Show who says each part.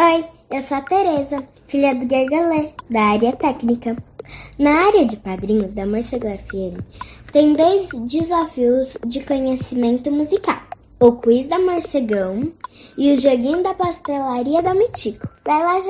Speaker 1: Oi, eu sou a Tereza, filha do Gergalê, da área técnica. Na área de padrinhos da Morcego FM, tem 2 desafios de conhecimento musical. O quiz da Morcegão e o joguinho da pastelaria da Mitico. Vai lá,